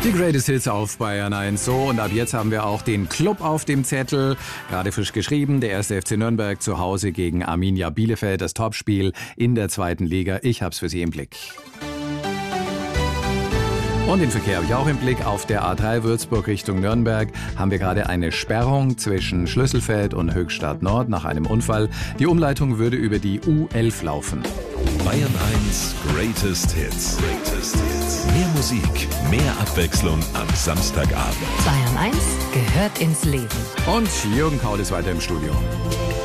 Die Greatest Hits auf Bayern 1. So, und ab jetzt haben wir auch den Club auf dem Zettel. Gerade frisch geschrieben, der 1. FC Nürnberg zu Hause gegen Arminia Bielefeld. Das Topspiel in der 2. Liga. Ich hab's für Sie im Blick. Und den Verkehr habe ich auch im Blick. Auf der A3 Würzburg Richtung Nürnberg haben wir gerade eine Sperrung zwischen Schlüsselfeld und Höchstadt Nord nach einem Unfall. Die Umleitung würde über die U11 laufen. Bayern 1 Greatest Hits. Mehr Musik, mehr Abwechslung am Samstagabend. Bayern 1 gehört ins Leben. Und Jürgen Kaul ist weiter im Studio.